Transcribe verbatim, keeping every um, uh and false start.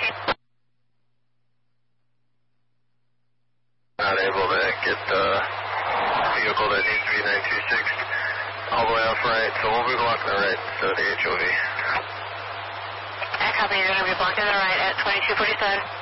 fourteen. Not able to get the vehicle that needs to be nine two six all the way off right, so we'll be blocking the right instead of the H O V. I copy, you're going to be blocking the right at twenty-two forty-seven.